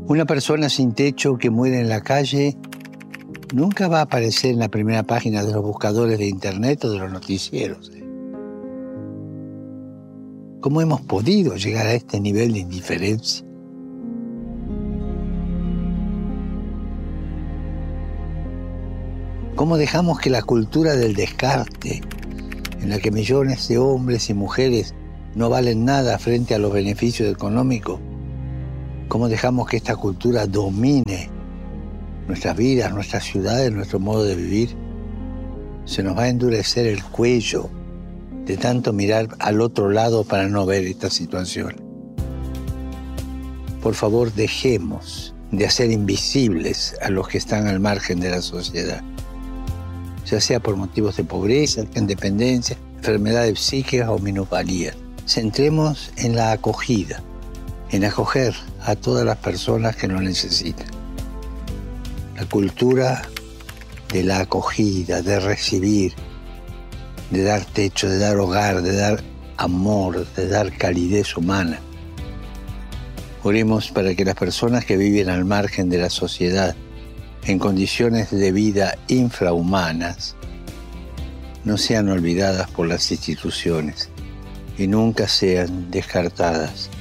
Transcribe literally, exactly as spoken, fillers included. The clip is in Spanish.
Una persona sin techo que muere en la calle nunca va a aparecer en la primera página de los buscadores de internet o de los noticieros. ¿Cómo hemos podido llegar a este nivel de indiferencia? ¿Cómo dejamos que la cultura del descarte, en la que millones de hombres y mujeres no valen nada frente a los beneficios económicos, cómo dejamos que esta cultura domine nuestras vidas, nuestras ciudades, nuestro modo de vivir? Se nos va a endurecer el cuello de tanto mirar al otro lado para no ver esta situación. Por favor, dejemos de hacer invisibles a los que están al margen de la sociedad, ya sea por motivos de pobreza, independencia, enfermedades psíquicas o minusvalías. Centremos en la acogida, en acoger a todas las personas que lo necesitan. La cultura de la acogida, de recibir, de dar techo, de dar hogar, de dar amor, de dar calidez humana. Oremos para que las personas que viven al margen de la sociedad, en condiciones de vida infrahumanas, no sean olvidadas por las instituciones y nunca sean descartadas